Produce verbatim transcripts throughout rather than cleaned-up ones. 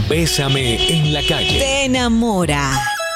Bésame en la calle. Te enamora.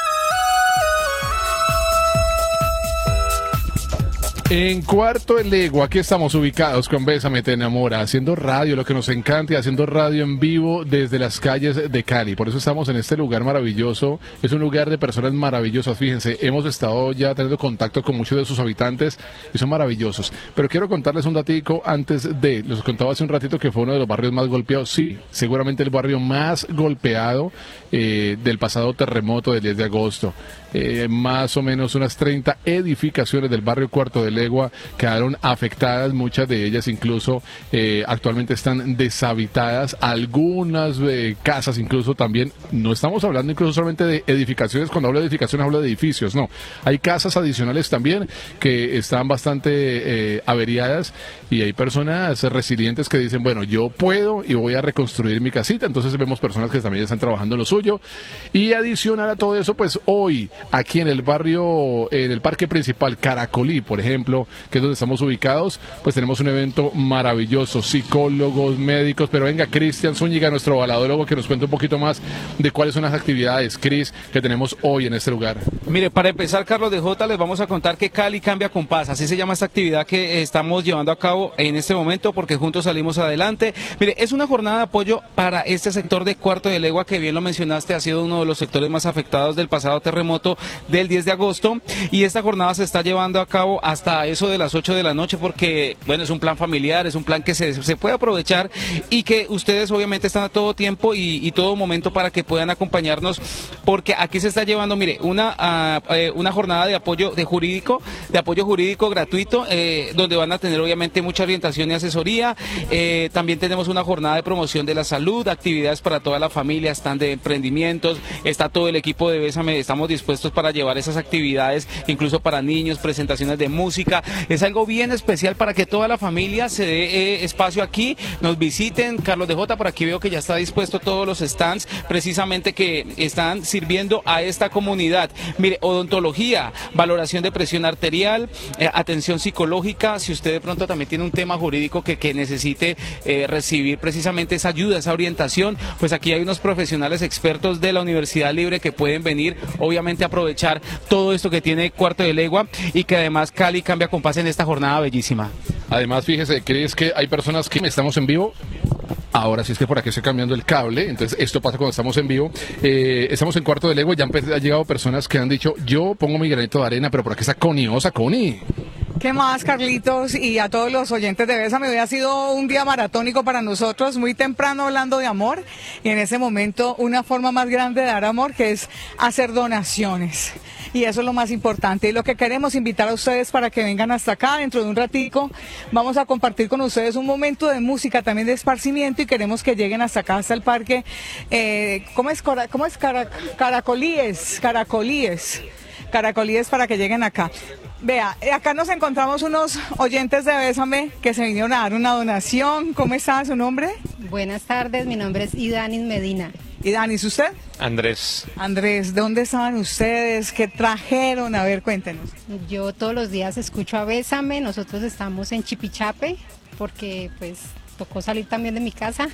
En Cuarto de Legua, aquí estamos ubicados con Bésame Te Enamora, haciendo radio, lo que nos encanta, y haciendo radio en vivo desde las calles de Cali. Por eso estamos en este lugar maravilloso. Es un lugar de personas maravillosas. Fíjense, hemos estado ya teniendo contacto con muchos de sus habitantes y son maravillosos. Pero quiero contarles un datico antes de, les contaba hace un ratito que fue uno de los barrios más golpeados. Sí, seguramente el barrio más golpeado eh, del pasado terremoto del diez de agosto. Eh, más o menos unas treinta edificaciones del barrio Cuarto de Legua quedaron afectadas, muchas de ellas incluso eh, actualmente están deshabitadas, algunas eh, casas incluso también. No estamos hablando incluso solamente de edificaciones, cuando hablo de edificaciones hablo de edificios, no, hay casas adicionales también que están bastante eh, averiadas, y hay personas resilientes que dicen, bueno, yo puedo y voy a reconstruir mi casita. Entonces vemos personas que también están trabajando en lo suyo, y adicional a todo eso, pues hoy aquí en el barrio, en el parque principal Caracolí, por ejemplo, que es donde estamos ubicados, pues tenemos un evento maravilloso, psicólogos, médicos. Pero venga, Cristian Zúñiga, nuestro baladólogo, que nos cuente un poquito más de cuáles son las actividades, Cris, que tenemos hoy en este lugar. Mire, para empezar, Carlos de Jota, les vamos a contar que Cali cambia con paz, así se llama esta actividad que estamos llevando a cabo en este momento, porque juntos salimos adelante. Mire, es una jornada de apoyo para este sector de Cuarto de Legua, que bien lo mencionaste, ha sido uno de los sectores más afectados del pasado terremoto del diez de agosto, y esta jornada se está llevando a cabo hasta eso de las ocho de la noche, porque, bueno, es un plan familiar, es un plan que se, se puede aprovechar, y que ustedes obviamente están a todo tiempo y, y todo momento para que puedan acompañarnos, porque aquí se está llevando, mire, una, uh, una jornada de apoyo de jurídico, de apoyo jurídico gratuito, eh, donde van a tener obviamente mucha orientación y asesoría. Eh, también tenemos una jornada de promoción de la salud, actividades para toda la familia, están de emprendimientos, está todo el equipo de Bésame, estamos dispuestos para llevar esas actividades, incluso para niños, presentaciones de música. Es algo bien especial para que toda la familia se dé eh, espacio aquí, nos visiten. Carlos de Jota, por aquí veo que ya está dispuesto todos los stands precisamente que están sirviendo a esta comunidad. Mire, odontología, valoración de presión arterial, eh, atención psicológica. Si usted de pronto también tiene un tema jurídico que, que necesite eh, recibir precisamente esa ayuda, esa orientación, pues aquí hay unos profesionales expertos de la Universidad Libre que pueden venir, obviamente, a aprovechar todo esto que tiene Cuarto de Legua, y que además Cali cambia con paz en esta jornada bellísima. Además, fíjese, ¿crees que hay personas que estamos en vivo? Ahora sí, es que por aquí estoy cambiando el cable, entonces esto pasa cuando estamos en vivo. Eh, estamos en Cuarto de Legua, ya han, han llegado personas que han dicho, yo pongo mi granito de arena, pero por aquí está Connie Osa. Connie. ¿Qué más, Carlitos? Y a todos los oyentes de Bésame, hoy ha sido un día maratónico para nosotros, muy temprano hablando de amor, y en ese momento una forma más grande de dar amor, que es hacer donaciones. Y eso es lo más importante, y lo que queremos invitar a ustedes para que vengan hasta acá. Dentro de un ratico vamos a compartir con ustedes un momento de música, también de esparcimiento, y queremos que lleguen hasta acá, hasta el parque. Eh, ¿Cómo es? ¿Cómo es? Cara, Caracolíes, Caracolíes, Caracolíes, para que lleguen acá. Vea, acá nos encontramos unos oyentes de Bésame que se vinieron a dar una donación. ¿Cómo está su nombre? Buenas tardes, mi nombre es Idanis Medina. ¿Y Danis, usted? Andrés. Andrés, ¿de dónde estaban ustedes? ¿Qué trajeron? A ver, cuéntenos. Yo todos los días escucho a Bésame, nosotros estamos en Chipichape, porque pues tocó salir también de mi casa,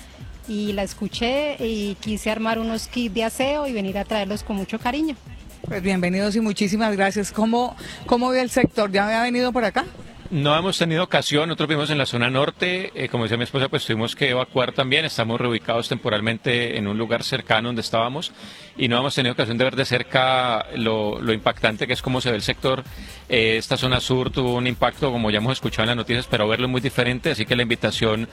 y la escuché y quise armar unos kits de aseo y venir a traerlos con mucho cariño. Pues bienvenidos y muchísimas gracias. ¿Cómo, cómo ve el sector? ¿Ya había venido por acá? No hemos tenido ocasión, nosotros vivimos en la zona norte, eh, como decía mi esposa, pues tuvimos que evacuar también, estamos reubicados temporalmente en un lugar cercano donde estábamos, y no hemos tenido ocasión de ver de cerca lo, lo impactante que es cómo se ve el sector. Eh, esta zona sur tuvo un impacto, como ya hemos escuchado en las noticias, pero verlo es muy diferente, así que la invitación